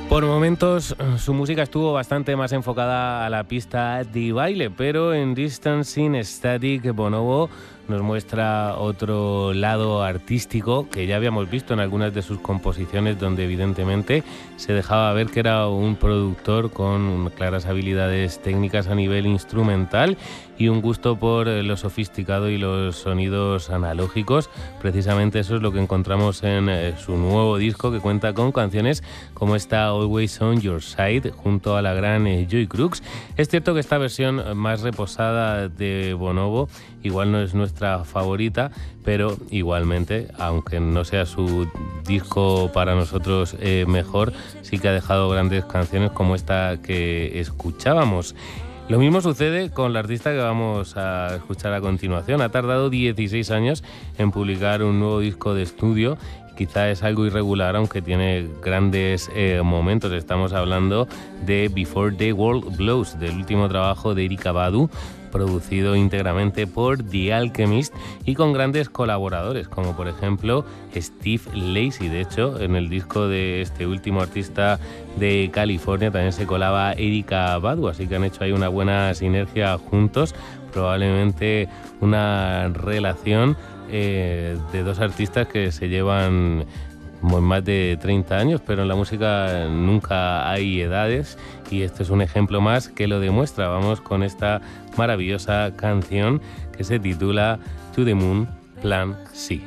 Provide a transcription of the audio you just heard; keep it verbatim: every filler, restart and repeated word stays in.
Por momentos su música estuvo bastante más enfocada a la pista de baile, pero en Distancing Static Bonobo nos muestra otro lado artístico que ya habíamos visto en algunas de sus composiciones, donde evidentemente se dejaba ver que era un productor con claras habilidades técnicas a nivel instrumental y un gusto por lo sofisticado y los sonidos analógicos. Precisamente eso es lo que encontramos en su nuevo disco, que cuenta con canciones como esta Always on Your Side junto a la gran Joy Crooks. Es cierto que esta versión más reposada de Bonobo igual no es nuestra favorita, pero igualmente, aunque no sea su disco para nosotros eh, mejor, sí que ha dejado grandes canciones como esta que escuchábamos. Lo mismo sucede con la artista que vamos a escuchar a continuación. Ha tardado dieciséis años en publicar un nuevo disco de estudio. Quizá es algo irregular, aunque tiene grandes eh, momentos. Estamos hablando de Before the World Blows, del último trabajo de Erykah Badu, producido íntegramente por The Alchemist y con grandes colaboradores, como por ejemplo Steve Lacy. De hecho, en el disco de este último artista de California también se colaba Erykah Badu, así que han hecho ahí una buena sinergia juntos, probablemente una relación eh, de dos artistas que se llevan más de treinta años, pero en la música nunca hay edades y este es un ejemplo más que lo demuestra. Vamos con esta maravillosa canción que se titula To the Moon Plan C.